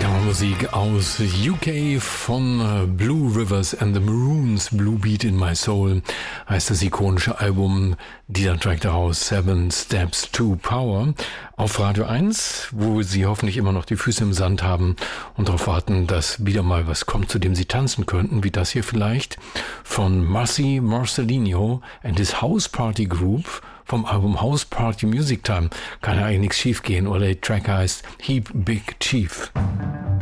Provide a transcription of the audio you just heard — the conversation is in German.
Musik aus UK von Blue Rivers and the Maroons. Blue Beat in My Soul heißt das ikonische Album. Dieser Track daraus, 7 Steps to Power, auf Radio 1, wo Sie hoffentlich immer noch die Füße im Sand haben und darauf warten, dass wieder mal was kommt, zu dem Sie tanzen könnten, wie das hier vielleicht von Marcy Marcelino and his House Party Group vom Album House Party Music Time. Kann ja eigentlich nichts schief gehen, oder der Track heißt Heap Big Chief.